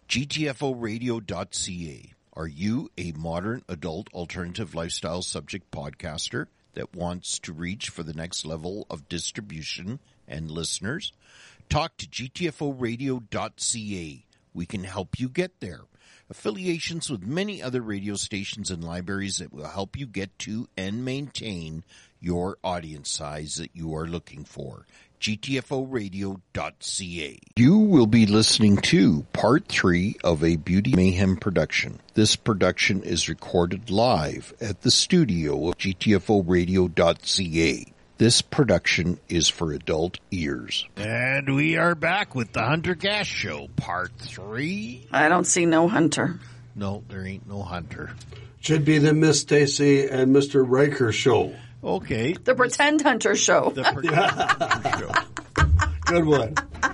GTFOradio.ca. Are you a modern adult alternative lifestyle subject podcaster that wants to reach for the next level of distribution and listeners? Talk to GTFOradio.ca. We can help you get there. Affiliations with many other radio stations and libraries that will help you get to and maintain your audience size that you are looking for. GTFOradio.ca. You will be listening to part 3 of a Beauty Mayhem production. This production is recorded live at the studio of GTFOradio.ca. This production is for adult ears. And we are back with the Hunter Gas Show, part 3. I don't see no Hunter. No, there ain't no Hunter. Should be the Miss Stacy and Mr. Riker show. Okay. The Pretend Hunter show. The Pretend Hunter show. Good one.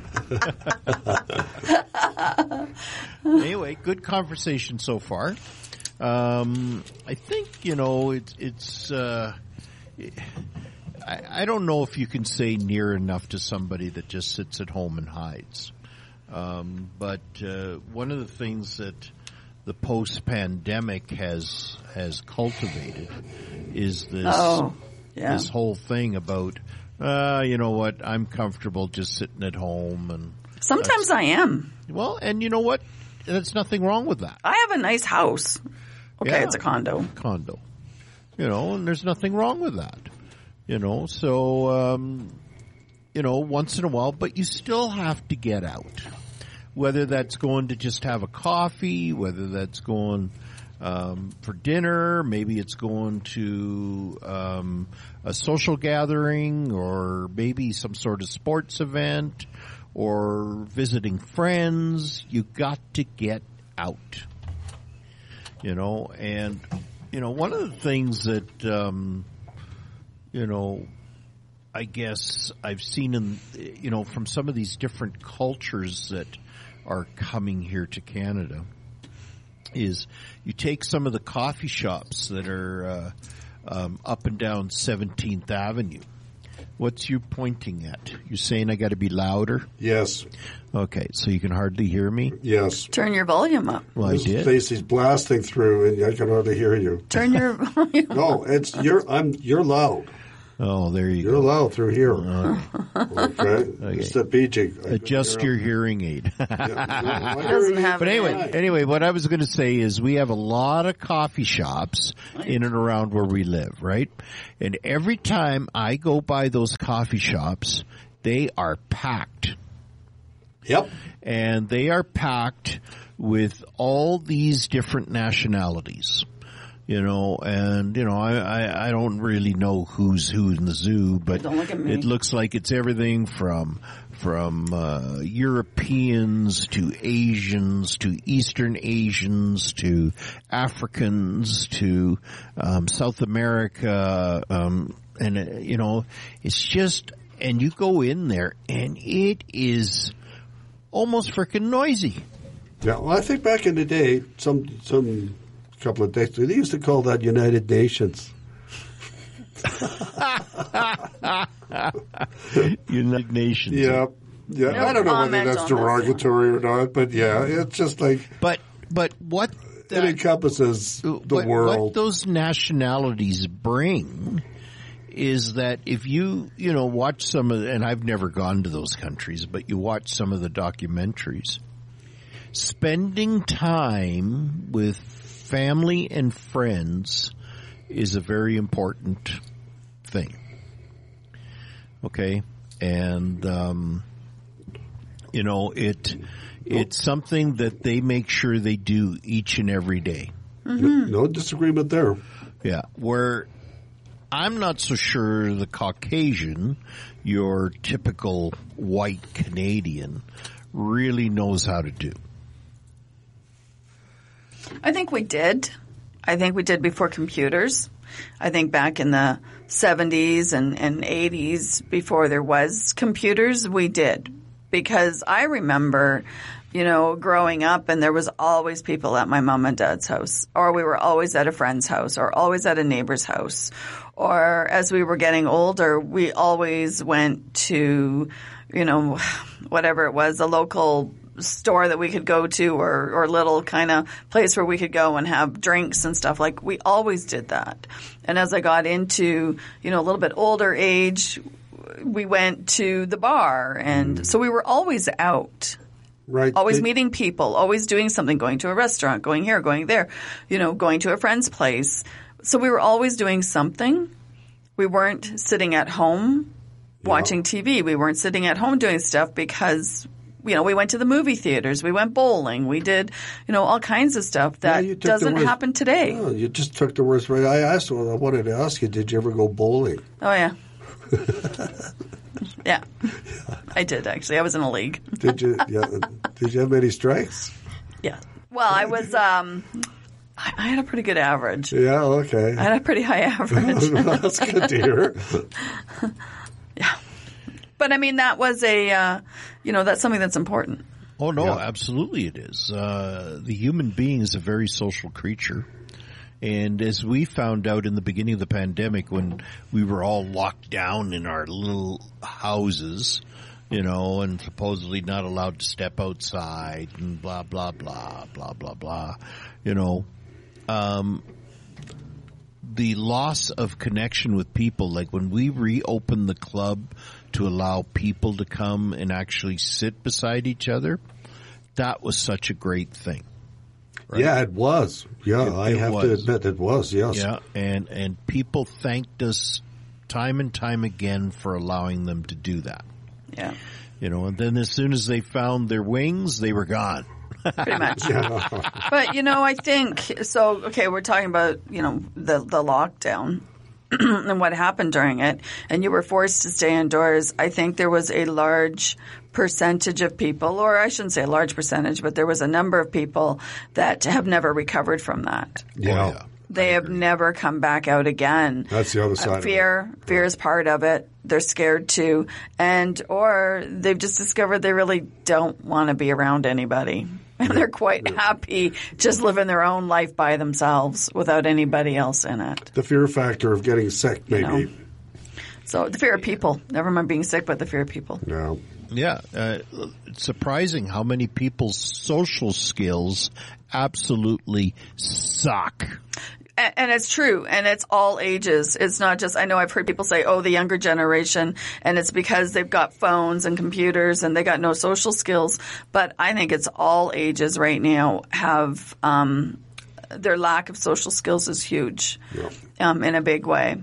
Anyway, good conversation so far. I think, I don't know if you can say near enough to somebody that just sits at home and hides. But one of the things that the post-pandemic has cultivated is this whole thing about, you know what, I'm comfortable just sitting at home. And sometimes I am. Well, and you know what? There's nothing wrong with that. I have a nice house. Okay, yeah, it's a condo. And there's nothing wrong with that. So, once in a while, but you still have to get out. Whether that's going to just have a coffee, whether that's going for dinner, maybe it's going to a social gathering, or maybe some sort of sports event, or visiting friends. You got to get out. And one of the things that I guess I've seen in, from some of these different cultures that are coming here to Canada is you take some of the coffee shops that are up and down 17th Avenue. What's you pointing at? You're saying I got to be louder? Yes. Okay, so you can hardly hear me? Yes. Turn your volume up. Well, I did. Stacy's blasting through, and I can hardly hear you. Turn your volume up. No, you're loud. Oh, there you go. You're loud through here. Okay. It's the PG. Adjust your hearing aid. Doesn't have but anyway, what I was going to say is we have a lot of coffee shops in and around where we live, right? And every time I go by those coffee shops, they are packed. Yep. And they are packed with all these different nationalities. I don't really know who's who in the zoo, but don't look at me. It looks like it's everything from Europeans to Asians to Eastern Asians to Africans to South America, it's just, and you go in there and it is almost freaking noisy. Yeah, well, I think back in the day, some couple of decades, they used to call that United Nations. United Nations. Yeah. Yeah. No, I don't know whether that's derogatory or not, but yeah, it's just like. But what it encompasses the world. What those nationalities bring is that if you watch some of, and I've never gone to those countries, but you watch some of the documentaries, spending time with family and friends is a very important thing. Okay? And, it's something that they make sure they do each and every day. Mm-hmm. No disagreement there. Yeah. Where I'm not so sure the Caucasian, your typical white Canadian, really knows how to do. I think we did. I think we did before computers. I think back in the 70s and 80s, before there was computers, we did. Because I remember, growing up, and there was always people at my mom and dad's house, or we were always at a friend's house, or always at a neighbor's house. Or as we were getting older, we always went to, whatever it was, a local store that we could go to or little kind of place where we could go and have drinks and stuff. Like, we always did that. And as I got into, a little bit older age, we went to the bar. And so we were always out. Right. Always meeting people, always doing something, going to a restaurant, going here, going there, going to a friend's place. So we were always doing something. We weren't sitting at home watching TV. We weren't sitting at home doing stuff because, we went to the movie theaters. We went bowling. We did, all kinds of stuff that doesn't happen today. Oh, you just took the words right. I wanted to ask you, did you ever go bowling? Oh, yeah. Yeah, I did actually. I was in a league. Did you? Yeah. Did you have many strikes? Yeah. Well, I was. I had a pretty good average. Yeah. Okay. I had a pretty high average. That's good to hear. Yeah, but I mean that was that's something that's important. Oh no, absolutely it is. The human being is a very social creature. And as we found out in the beginning of the pandemic, when we were all locked down in our little houses, and supposedly not allowed to step outside and blah, blah, blah, blah, blah, blah, the loss of connection with people, like when we reopened the club to allow people to come and actually sit beside each other, that was such a great thing. Right? Yeah, it was. Yeah, I have to admit it was, yes. Yeah, and people thanked us time and time again for allowing them to do that. Yeah. And then as soon as they found their wings, they were gone. Pretty much. But, I think, so, okay, we're talking about, the lockdown and what happened during it, and you were forced to stay indoors. I think there was a large percentage of people, or I shouldn't say a large percentage, but there was a number of people that have never recovered from that. Yeah. They have never come back out again. That's the other side of it. Fear is part of it. They're scared too. Or they've just discovered they really don't want to be around anybody. And they're quite happy just living their own life by themselves without anybody else in it. The fear factor of getting sick, maybe. So the fear of people. Never mind being sick, but the fear of people. No. Yeah. It's surprising how many people's social skills absolutely suck. And it's true, and it's all ages. It's not just, I know I've heard people say, the younger generation, and it's because they've got phones and computers and they got no social skills. But I think it's all ages right now have, their lack of social skills is huge, in a big way.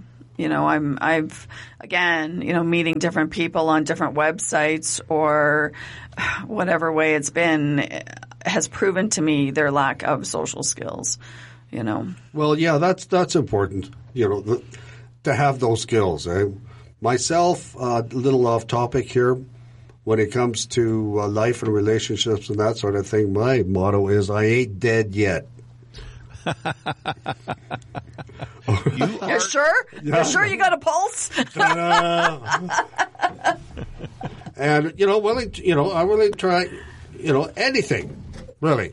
I've again, meeting different people on different websites or whatever way it's been has proven to me their lack of social skills. Well, yeah, that's important, to have those skills. Myself, a little off topic here, when it comes to life and relationships and that sort of thing, my motto is, I ain't dead yet. You're sure? Yeah. You're sure you got a pulse? And, I'm willing to try, anything, really.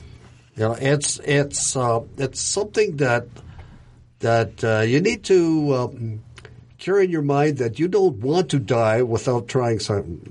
It's something that you need to carry in your mind that you don't want to die without trying something.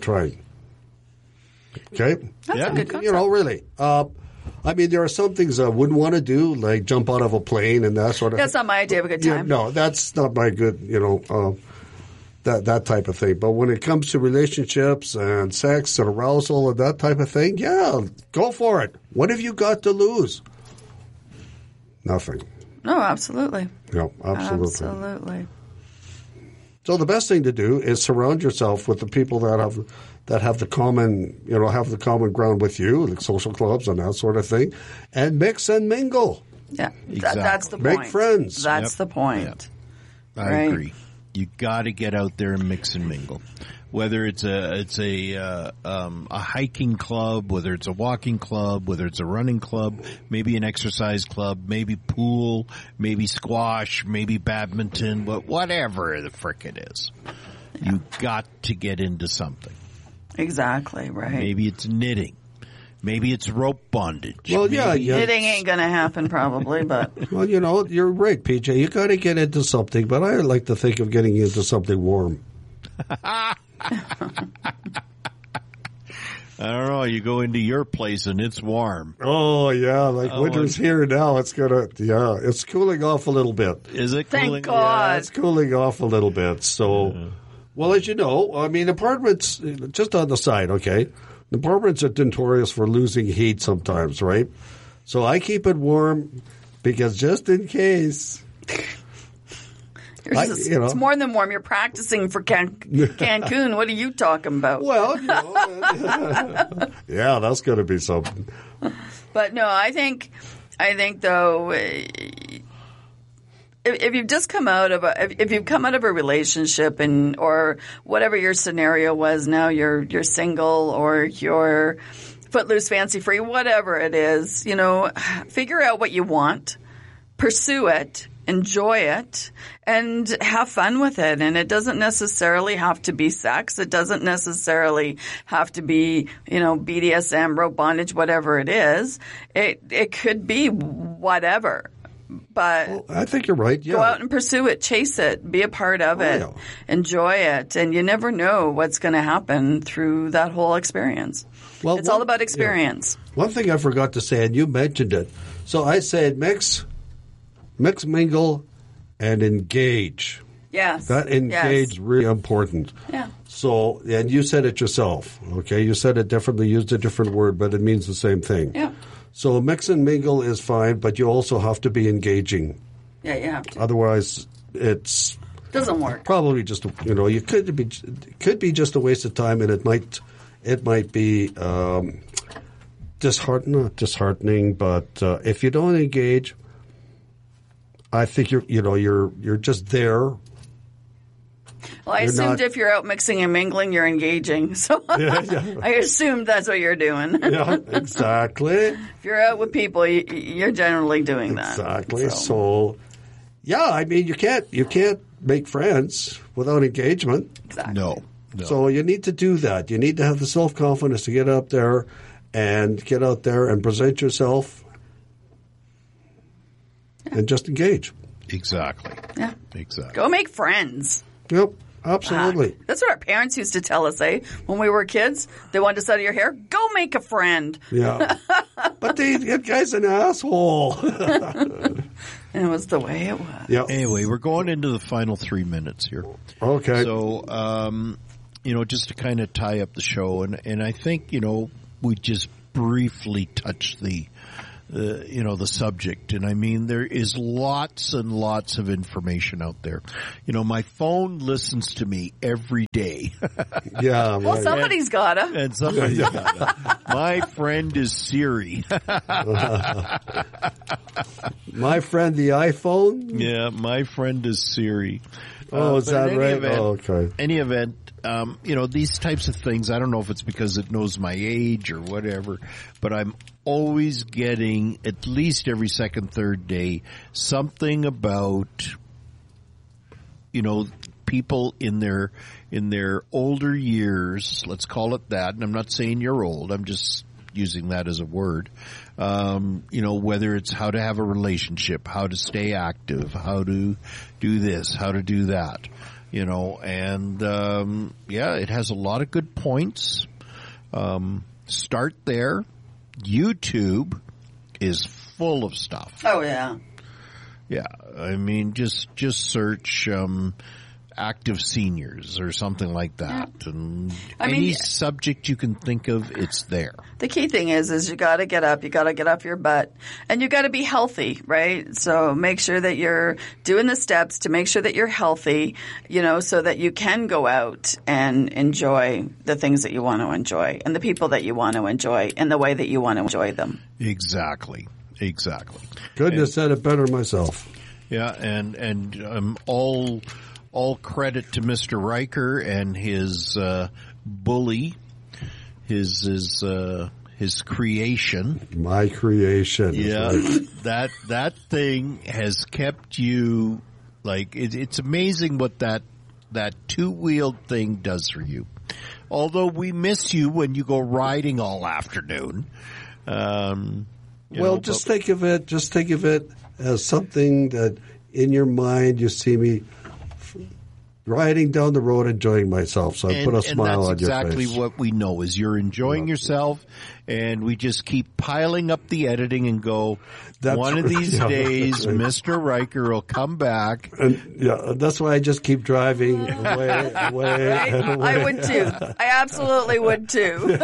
Okay, that's a good concept. Really. There are some things I wouldn't want to do, like jump out of a plane and that sort of. That's not my idea of a good time. No, that's not my good. That type of thing. But when it comes to relationships and sex and arousal and that type of thing, yeah, go for it. What have you got to lose? Nothing. No, absolutely. No, absolutely. Absolutely. So the best thing to do is surround yourself with the people that have the common, have the common ground with you, like social clubs and that sort of thing, and mix and mingle. Yeah, exactly. That's the point. Make friends. That's the point. Yep. I agree. You got to get out there and mix and mingle. Whether it's a hiking club, whether it's a walking club, whether it's a running club, maybe an exercise club, maybe pool, maybe squash, maybe badminton, but whatever the frick it is, you got to get into something. Exactly right. Maybe it's knitting. Maybe it's rope bondage. Well, yeah. Knitting ain't going to happen probably, but. Well, you're right, PJ. You got to get into something, but I like to think of getting into something warm. I don't know. You go into your place and it's warm. Oh yeah, winter's here now. It's it's cooling off a little bit. Is it Thank cooling? God. Yeah, it's cooling off a little bit. So, well, as you know, I mean, apartments, just on the side, okay, apartments are notorious for losing heat sometimes, right? So I keep it warm because just in case. It's more than warm. You're practicing for Cancun. What are you talking about? Well, yeah, that's going to be something. But no, I think though, if you've just come out of if you've come out of a relationship or whatever your scenario was, now you're single or you're footloose, fancy free, whatever it is, figure out what you want, pursue it. Enjoy it and have fun with it. And it doesn't necessarily have to be sex. It doesn't necessarily have to be, BDSM, rope bondage, whatever it is. It could be whatever. But I think you're right. Yeah. Go out and pursue it, chase it, be a part of it, enjoy it. And you never know what's going to happen through that whole experience. Well, it's all about experience. Yeah. One thing I forgot to say, and you mentioned it. So I said mix, mingle, and engage. Yes. That engage is really important. Yeah. So, and you said it yourself, okay? You said it differently, used a different word, but it means the same thing. Yeah. So mix and mingle is fine, but you also have to be engaging. Yeah, you have to. Otherwise, it's doesn't work. Probably just you could be just a waste of time, and it might be disheartening. But if you don't engage, I think you're just there. Well, I assumed if you're out mixing and mingling, you're engaging. So I assumed that's what you're doing. Yeah, exactly. If you're out with people, you're generally doing that. Exactly. So, yeah, I mean, you can't make friends without engagement. Exactly. No. So you need to do that. You need to have the self-confidence to get out there and present yourself and just engage. Exactly. Yeah. Exactly. Go make friends. Yep, absolutely. That's what our parents used to tell us, when we were kids. They wanted to settle your hair. Go make a friend. Yeah. But that guy's an asshole. And it was the way it was. Yep. Anyway, we're going into the final 3 minutes here. Okay. So, just to kind of tie up the show, and I think, we just briefly touched the subject. And I mean, there is lots and lots of information out there. My phone listens to me every day. Yeah. Well, somebody's gotta. And somebody's gotta. My friend is Siri. My friend, the iPhone? Yeah, my friend is Siri. Is that right? Okay. Any event, these types of things, I don't know if it's because it knows my age or whatever, but I'm always getting, at least every second, third day, something about, people in their older years, let's call it that, and I'm not saying you're old, I'm just using that as a word, whether it's how to have a relationship, how to stay active, how to do this, how to do that, and it has a lot of good points. Start there. YouTube is full of stuff. Oh, yeah. Yeah. I mean, just search active seniors or something like that. Yeah. And any subject you can think of, it's there. The key thing is you got to get up, you got to get off your butt, and you got to be healthy, right? So make sure that you're doing the steps to make sure that you're healthy, so that you can go out and enjoy the things that you want to enjoy and the people that you want to enjoy in the way that you want to enjoy them. Exactly. Couldn't have said it better myself. Yeah, and all credit to Mr. Riker and his bully, his creation. My creation. Yeah, that thing has kept you it's amazing what that two-wheeled thing does for you. Although we miss you when you go riding all afternoon. Just think of it as something that in your mind you see me riding down the road enjoying myself. So I put a smile on your face. And that's exactly what we know is you're enjoying yourself, and we just keep piling up the editing and go, one of these days, Mr. Riker will come back. And, that's why I just keep driving away. I would too. I absolutely would too.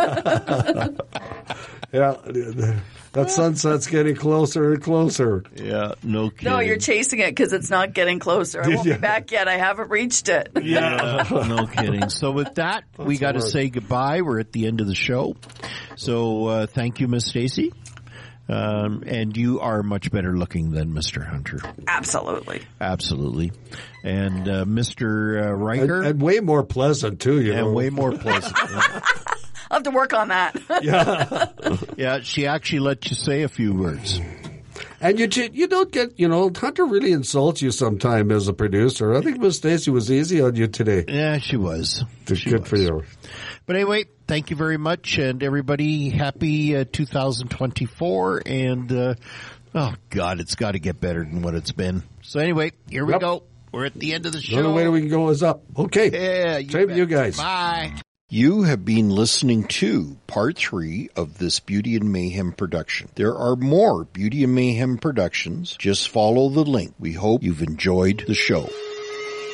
That sunset's getting closer and closer. Yeah, no kidding. No, you're chasing it because it's not getting closer. I won't be back yet. I haven't reached it. Yeah, no kidding. So with that, we got to say goodbye. We're at the end of the show. So thank you, Miss Stacy. And you are much better looking than Mr. Hunter. Absolutely. Absolutely. And Mr. Riker. And way more pleasant, too, you know. And way more pleasant. Yeah. I'll have to work on that. Yeah, she actually let you say a few words. And you don't get, Hunter really insults you sometime as a producer. I think Miss Stacy was easy on you today. Yeah, she was. Good for you. But anyway, thank you very much, and everybody, happy 2024, and oh God, it's got to get better than what it's been. So anyway, here we go. We're at the end of the show. The only way we can go is up. Okay. Yeah, same to you guys. Bye. You have been listening to part 3 of this Beauty and Mayhem production. There are more Beauty and Mayhem productions. Just follow the link. We hope you've enjoyed the show.